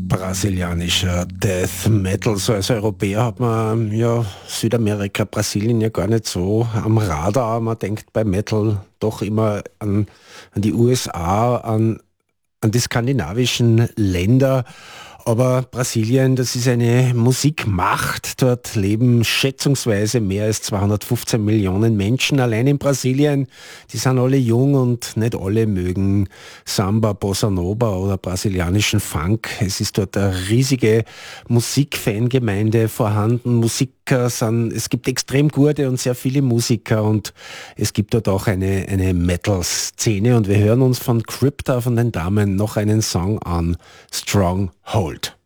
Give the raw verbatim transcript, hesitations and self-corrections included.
Brasilianischer Death Metal. So als Europäer hat man ja Südamerika, Brasilien ja gar nicht so am Radar. Man denkt bei Metal doch immer an, an die U S A, an, an die skandinavischen Länder. Aber Brasilien, das ist eine Musikmacht. Dort leben schätzungsweise mehr als zweihundertfünfzehn Millionen Menschen allein in Brasilien. Die sind alle jung und nicht alle mögen Samba, Bossa Nova oder brasilianischen Funk. Es ist dort eine riesige Musikfangemeinde vorhanden. Musiker sind, es gibt extrem gute und sehr viele Musiker und es gibt dort auch eine, eine Metal-Szene und wir hören uns von Crypta, von den Damen, noch einen Song an, Stronghold.